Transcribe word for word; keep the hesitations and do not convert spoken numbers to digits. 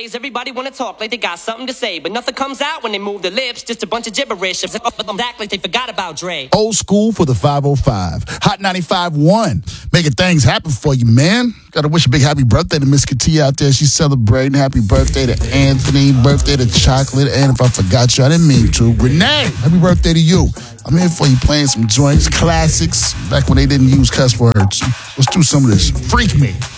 Nowadays, everybody wanna talk like they got something to say, but nothing comes out when they move their lips, just a bunch of gibberish. Them act like they forgot about Dre. Old school for the five oh five. Hot ninety-five point one. Making things happen for you, man. Gotta wish a big happy birthday to Miss Katia out there. She's celebrating. Happy birthday to Anthony. Birthday to Chocolate. And if I forgot you, I didn't mean to. Renee, happy birthday to you. I'm here for you playing some joints, classics, back when they didn't use cuss words. Let's do some of this. Freak Me.